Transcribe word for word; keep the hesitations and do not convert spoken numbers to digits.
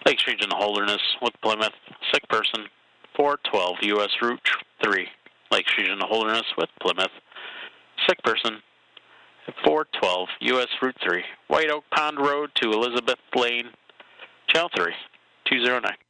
Lakes Region Holderness with Plymouth. Sick person, four twelve U S Route three. Lakes Region Holderness with Plymouth. Sick person, four twelve U S Route three. White Oak Pond Road to Elizabeth Lane, Channel three, two zero nine.